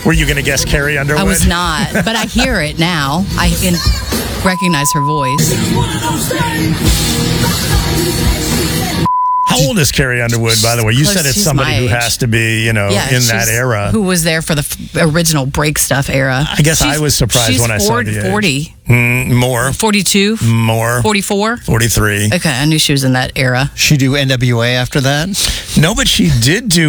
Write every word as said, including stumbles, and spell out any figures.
Were you going to guess Carrie Underwood? I was not, but I hear it now. I can recognize her voice. How old is Carrie Underwood, by the way? You Close, said it's she's somebody my who age. has to be, you know, Yeah, in that she's- era. Who was there for the f- original break stuff era. I guess I was surprised she's when I saw forward, the age. forty. Mm, more. forty-two? More. forty-four? forty-three. Okay, I knew she was in that era. She do N W A after that? No, but she did do